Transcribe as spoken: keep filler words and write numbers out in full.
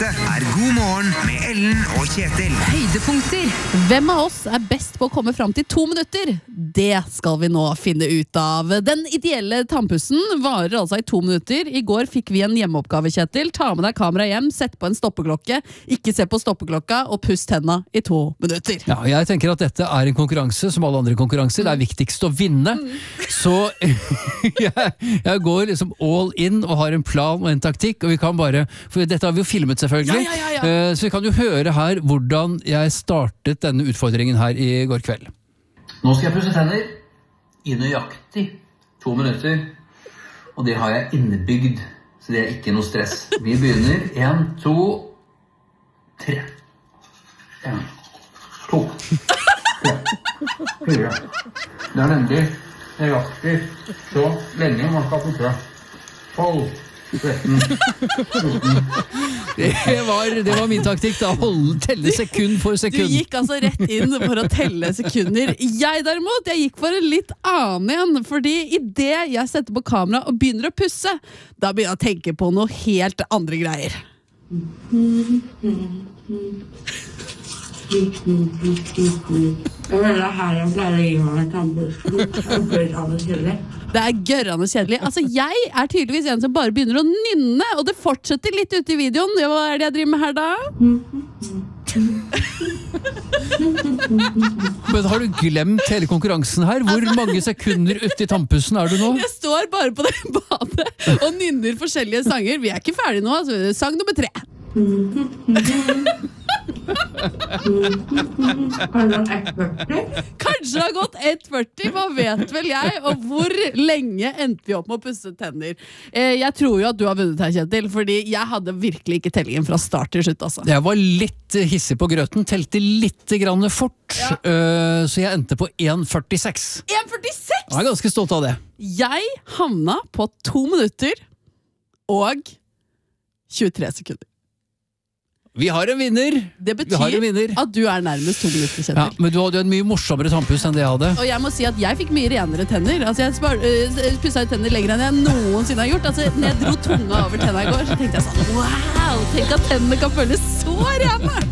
Dette er God morgen med Ellen og Kjetil. Høydepunkter. Hvem av oss er best på å komme fram til to minutter? Det skal vi nå finne ut av. Den ideelle tannpussen varer altså i to minutter. I går fikk vi en hjemmeoppgave, Kjetil. Ta med deg kamera hjem, sett på en stoppeklokke, ikke se på stoppeklokka, og pust tenna i to minutter. Ja, jeg tenker at dette er en konkurranse som alle andre konkurranser. Det er viktigst å vinne. Så jeg, jeg går liksom all in og har en plan og en taktikk, og vi kan bare, for dette har vi jo filmet selvfølgelig, ja, ja, ja, ja. så vi kan jo høre her hvordan jeg startet denne utfordringen her i går kveld. Nå skal jeg pusse tenner i nøyaktig to minutter, og det har jeg innebygd, så det er ikke noe stress. Vi begynner. En, to, tre. En, to, tre, fire. Det er nemlig nøyaktig så lenge man skal pusse. Tolv, tretten, fjorten. Det var, det var min taktikk da, holde, telle sekund for sekund. Du gikk altså rett inn for å telle sekunder. Jeg derimot, jeg gikk for en litt annen igjen, fordi i det jeg setter på kamera og begynner å pusse, da begynner jeg å tenke på noe helt andre greier. Jeg mener det her jeg pleier å gi meg en tannbørste. Det er gørrende kjedelig. Altså, jeg er tydeligvis en som bare begynner å nynne, og det fortsetter litt ute i videoen. Hva er det jeg driver med her da? Men har du glemt hele konkurransen her? Hvor mange sekunder ute i tannpussen er du nå? Jeg står bare på det badet og nynner forskjellige sanger. Vi er ikke ferdige nå, altså. Sang nummer tre. Kanskje det har gått ett førti, hva vet vel jeg? Og hvor lenge endte vi opp med å pusse tenner? Jeg tror jo at du har vunnet her, Kjetil, fordi jeg hadde virkelig ikke tellingen fra start til slutt, altså. Jeg var litt hissig på grøten, telte litt grann fort, ja. Så jeg endte på en førtiseks. en førtiseks? Jeg er ganske stolt av det. Jeg havna på to minutter og tjuetre sekunder. Vi har en vinner. Det betyr en vinner. at du er nærmest to minutter, Kjetil. Ja, men du hadde jo en mye morsommere tannpuss enn det jeg hadde. Og jeg må si at jeg fikk mye renere tenner. Altså jeg spar, uh, pusset ut tenner lenger enn jeg noensinne har gjort. Altså når jeg dro tunga over tenna i går, så tenkte jeg sånn, wow, tenk at tennene kan føles så rene!